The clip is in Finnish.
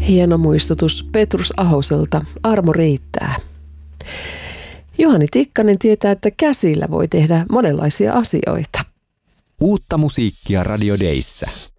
Hieno muistutus Petrus Ahoselta. Armo riittää. Juhani Tikkanen tietää, että käsillä voi tehdä monenlaisia asioita. Uutta musiikkia Radio Dayssä.